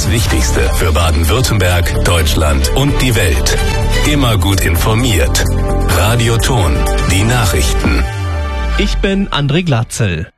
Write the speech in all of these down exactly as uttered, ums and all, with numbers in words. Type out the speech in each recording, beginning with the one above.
Das Wichtigste für Baden-Württemberg, Deutschland und die Welt. Immer gut informiert. Radio Ton, die Nachrichten. Ich bin André Glatzel.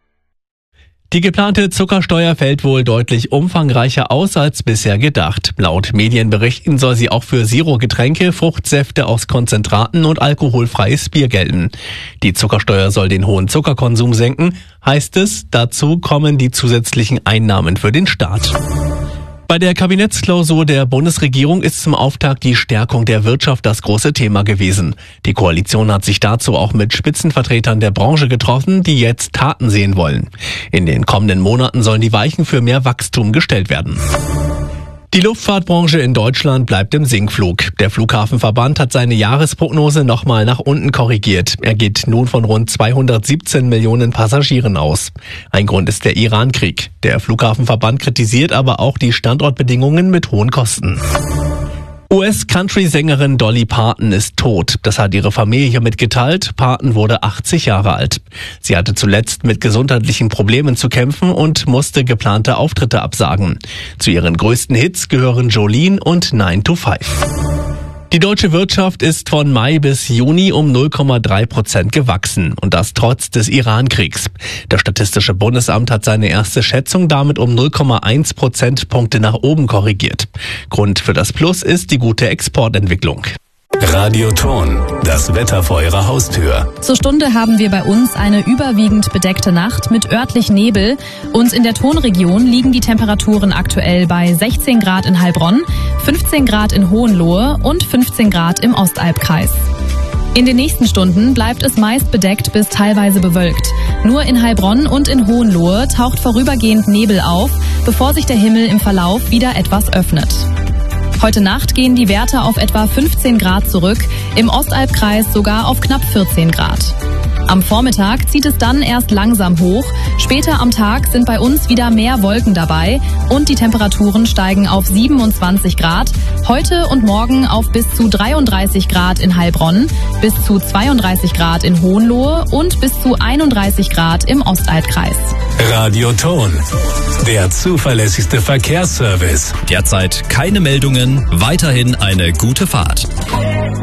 Die geplante Zuckersteuer fällt wohl deutlich umfangreicher aus als bisher gedacht. Laut Medienberichten soll sie auch für Zero-Getränke, Fruchtsäfte aus Konzentraten und alkoholfreies Bier gelten. Die Zuckersteuer soll den hohen Zuckerkonsum senken, heißt es. Dazu kommen die zusätzlichen Einnahmen für den Staat. Bei der Kabinettsklausur der Bundesregierung ist zum Auftakt die Stärkung der Wirtschaft das große Thema gewesen. Die Koalition hat sich dazu auch mit Spitzenvertretern der Branche getroffen, die jetzt Taten sehen wollen. In den kommenden Monaten sollen die Weichen für mehr Wachstum gestellt werden. Die Luftfahrtbranche in Deutschland bleibt im Sinkflug. Der Flughafenverband hat seine Jahresprognose nochmal nach unten korrigiert. Er geht nun von rund zweihundertsiebzehn Millionen Passagieren aus. Ein Grund ist der Iran-Krieg. Der Flughafenverband kritisiert aber auch die Standortbedingungen mit hohen Kosten. U S-Country-Sängerin Dolly Parton ist tot. Das hat ihre Familie mitgeteilt. Parton wurde achtzig Jahre alt. Sie hatte zuletzt mit gesundheitlichen Problemen zu kämpfen und musste geplante Auftritte absagen. Zu ihren größten Hits gehören Jolene und nine to five. Die deutsche Wirtschaft ist von Mai bis Juni um null Komma drei Prozent gewachsen und das trotz des Iran-Kriegs. Das Statistische Bundesamt hat seine erste Schätzung damit um null Komma eins Prozentpunkte nach oben korrigiert. Grund für das Plus ist die gute Exportentwicklung. Radio Ton, das Wetter vor Ihrer Haustür. Zur Stunde haben wir bei uns eine überwiegend bedeckte Nacht mit örtlich Nebel. Und in der Tonregion liegen die Temperaturen aktuell bei sechzehn Grad in Heilbronn, fünfzehn Grad in Hohenlohe und fünfzehn Grad im Ostalbkreis. In den nächsten Stunden bleibt es meist bedeckt bis teilweise bewölkt. Nur in Heilbronn und in Hohenlohe taucht vorübergehend Nebel auf, bevor sich der Himmel im Verlauf wieder etwas öffnet. Heute Nacht gehen die Werte auf etwa fünfzehn Grad zurück, im Ostalbkreis sogar auf knapp vierzehn Grad. Am Vormittag zieht es dann erst langsam hoch, später am Tag sind bei uns wieder mehr Wolken dabei und die Temperaturen steigen auf siebenundzwanzig Grad, heute und morgen auf bis zu dreiunddreißig Grad in Heilbronn, bis zu zweiunddreißig Grad in Hohenlohe und bis zu einunddreißig Grad im Ostalbkreis. Radio Ton, der zuverlässigste Verkehrsservice. Derzeit keine Meldungen, weiterhin eine gute Fahrt.